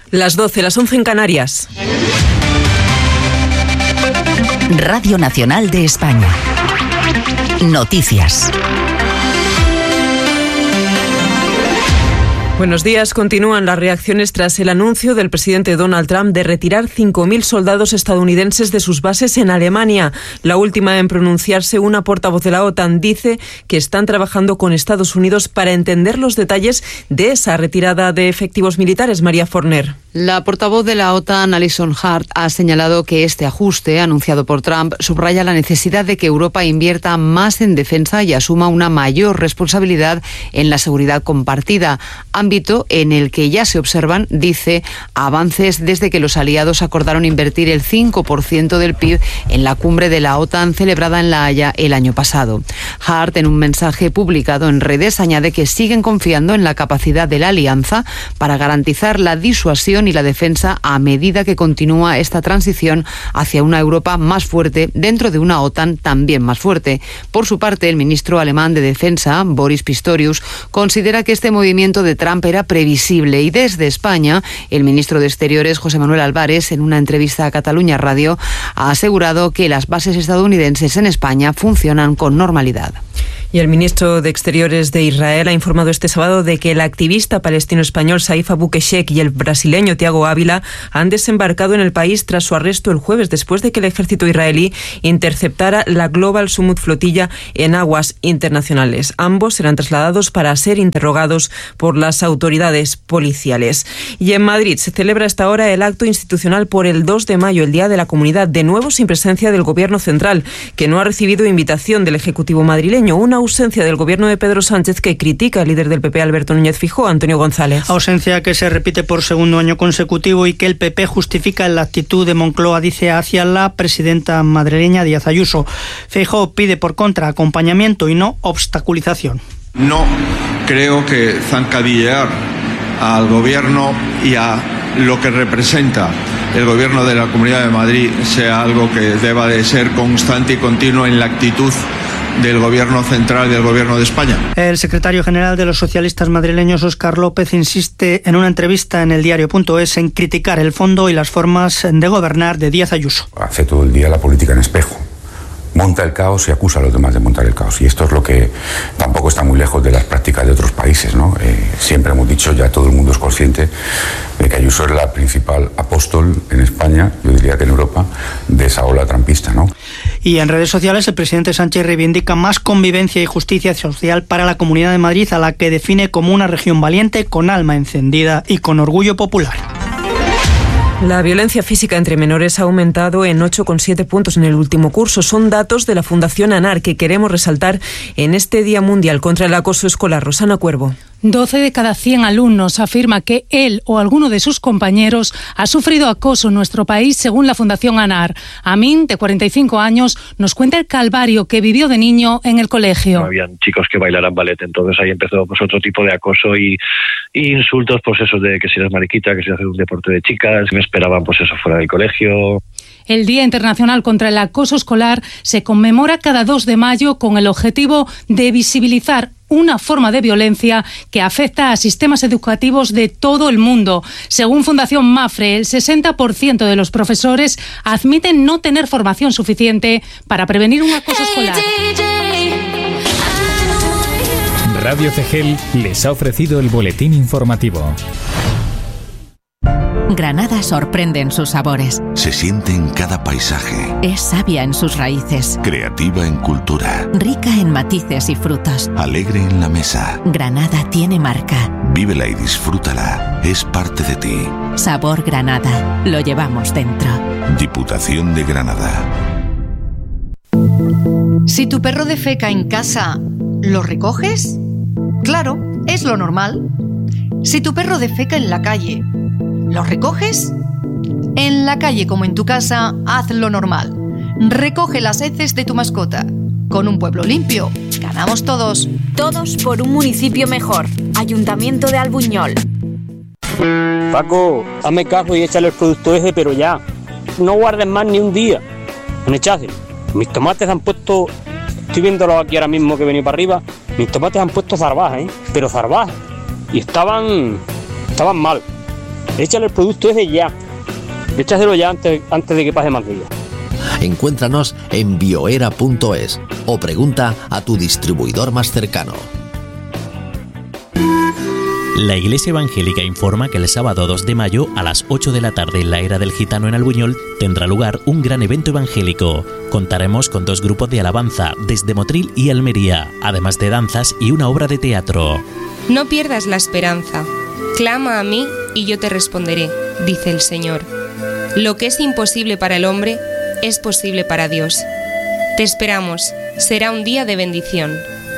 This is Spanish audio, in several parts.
Las 12, las 11 en Canarias. Radio Nacional de España. Noticias. Buenos días. Continúan las reacciones tras el anuncio del presidente Donald Trump de retirar 5.000 soldados estadounidenses de sus bases en Alemania. La última en pronunciarse, una portavoz de la OTAN, dice que están trabajando con Estados Unidos para entender los detalles de esa retirada de efectivos militares. María Forner. La portavoz de la OTAN, Alison Hart, ha señalado que este ajuste anunciado por Trump subraya la necesidad de que Europa invierta más en defensa y asuma una mayor responsabilidad en la seguridad compartida, ámbito en el que ya se observan, dice, avances desde que los aliados acordaron invertir el 5% del PIB en la cumbre de la OTAN celebrada en La Haya el año pasado. Hart, en un mensaje publicado en redes, añade que siguen confiando en la capacidad de la alianza para garantizar la disuasión y la defensa a medida que continúa esta transición hacia una Europa más fuerte dentro de una OTAN también más fuerte. Por su parte, el ministro alemán de Defensa, Boris Pistorius, considera que este movimiento de Trump era previsible, y desde España, el ministro de Exteriores, José Manuel Álvarez, en una entrevista a Cataluña Radio, ha asegurado que las bases estadounidenses en España funcionan con normalidad. Y el ministro de Exteriores de Israel ha informado este sábado de que el activista palestino-español Saif Abu Keshek y el brasileño Thiago Ávila han desembarcado en el país tras su arresto el jueves, después de que el ejército israelí interceptara la Global Summit flotilla en aguas internacionales. Ambos serán trasladados para ser interrogados por las autoridades policiales. Y en Madrid se celebra a esta hora el acto institucional por el 2 de mayo, el Día de la Comunidad, de nuevo sin presencia del Gobierno central, que no ha recibido invitación del Ejecutivo madrileño. Una ausencia del gobierno de Pedro Sánchez que critica el líder del PP, Alberto Núñez Feijóo. Antonio González. Ausencia que se repite por segundo año consecutivo y que el PP justifica en la actitud de Moncloa, dice, hacia la presidenta madrileña Díaz Ayuso. Feijóo pide, por contra, acompañamiento y no obstaculización. No creo que zancadillear al gobierno y a lo que representa el gobierno de la Comunidad de Madrid sea algo que deba de ser constante y continuo en la actitud del Gobierno central y del Gobierno de España. El secretario general de los socialistas madrileños, Óscar López, insiste en una entrevista en el diario.es en criticar el fondo y las formas de gobernar de Díaz Ayuso. Hace todo el día la política en espejo. Monta el caos y acusa a los demás de montar el caos. Y esto es lo que tampoco está muy lejos de las prácticas de otros países, ¿no? Siempre hemos dicho, ya todo el mundo es consciente de que Ayuso es la principal apóstol en España, yo diría que en Europa, de esa ola trumpista, ¿no? Y en redes sociales el presidente Sánchez reivindica más convivencia y justicia social para la Comunidad de Madrid, a la que define como una región valiente, con alma encendida y con orgullo popular. La violencia física entre menores ha aumentado en 8,7 puntos en el último curso. Son datos de la Fundación ANAR que queremos resaltar en este Día Mundial contra el Acoso Escolar. Rosana Cuervo. 12 de cada 100 alumnos afirma que él o alguno de sus compañeros ha sufrido acoso en nuestro país, según la Fundación ANAR. Amin, de 45 años, nos cuenta el calvario que vivió de niño en el colegio. No habían chicos que bailaran ballet, entonces ahí empezó pues otro tipo de acoso y insultos, pues eso de que si eres mariquita, que si haces un deporte de chicas, me esperaban pues eso fuera del colegio. El Día Internacional contra el Acoso Escolar se conmemora cada 2 de mayo con el objetivo de visibilizar una forma de violencia que afecta a sistemas educativos de todo el mundo. Según Fundación Mafre, el 60% de los profesores admiten no tener formación suficiente para prevenir un acoso escolar. Radio CGEL les ha ofrecido el boletín informativo. Granada sorprende en sus sabores. Se siente en cada paisaje. Es sabia en sus raíces. Creativa en cultura. Rica en matices y frutos. Alegre en la mesa. Granada tiene marca. Vívela y disfrútala. Es parte de ti. Sabor Granada. Lo llevamos dentro. Diputación de Granada. Si tu perro defeca en casa, ¿lo recoges? Claro, es lo normal. Si tu perro defeca en la calle, ¿lo recoges? En la calle como en tu casa, haz lo normal. Recoge las heces de tu mascota. Con un pueblo limpio, ganamos todos. Todos por un municipio mejor. Ayuntamiento de Albuñol. Paco, hazme caso y échale el producto ese, pero ya. No guardes más ni un día. En echárselo. Mis tomates han puesto... Estoy viéndolo aquí ahora mismo que venía para arriba. Mis tomates han puesto zarbajas, pero zarbajas. Y estaban mal. Échale el producto ese ya. Échaselo ya antes de que pase más días. Encuéntranos en bioera.es o pregunta a tu distribuidor más cercano. La Iglesia Evangélica informa que el sábado 2 de mayo a las 8 de la tarde en la Era del Gitano en Albuñol tendrá lugar un gran evento evangélico. Contaremos con 2 grupos de alabanza desde Motril y Almería, además de danzas y una obra de teatro. No pierdas la esperanza. Clama a mí y yo te responderé, dice el Señor. Lo que es imposible para el hombre es posible para Dios. Te esperamos. Será un día de bendición.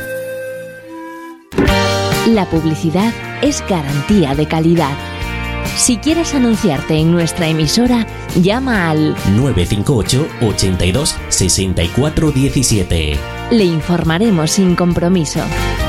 La publicidad es garantía de calidad. Si quieres anunciarte en nuestra emisora, llama al 958 82 64 17. Le informaremos sin compromiso.